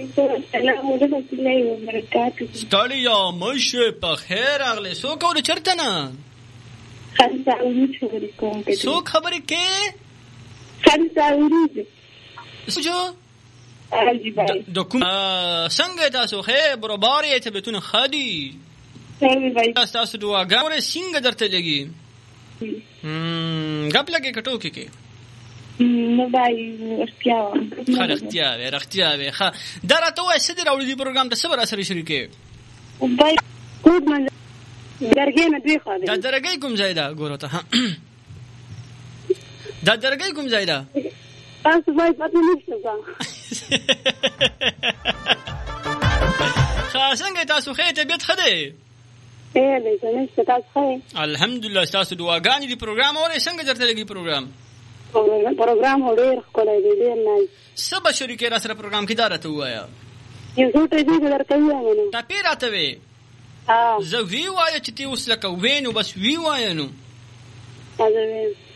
السلام ورحمة الله وبركاته. ستړیا مشه په خیر اغله سو کو چرته نه خالصه خبرې کوم کې سو خبرې کې خالصه ورید سجو اجي بای دکم څنګه تاسو خیر برابرې ته بتون خدي سمي بای تاسو دعاګانې څنګه درته لګي غپ لګي کټو کې نه بای ورتیا رختیا ښه درته وای سدي راوړي دی پروګرام ته صبر سره شریکې بای کوم من درګې نه دی خو دا درګې کوم ځای دا ګورته دا درګې کوم ځای دا تاسو بای پاتې نشته څنګه تاسو خیر طبيعت خده دې څنګه تاسو خیر الحمدلله تاسو دعاګانې دی پروګرام اورې څنګه درته لګي پروګرام هډیر خولای دی ډیر نه سبا شریکې را سره پروګرام کې دارته وایا یو څه دې درته وایم تا پیراته وي زه وی وای چې تی اوس لکه وینو بس وی وای نو